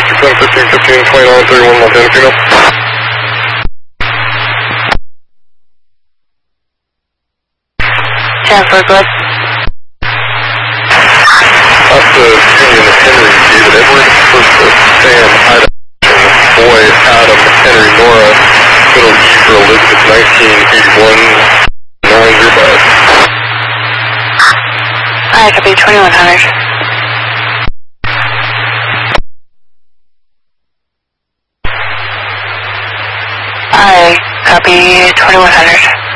15, 29, 31, Montana female. Chancellor, go ahead. Up to Union Henry, David Edward, first to Sam, Ida, Boy, Adam, Henry, Nora, middle E for Elizabeth, 1981, 905. I copy 2100. I copy 2100.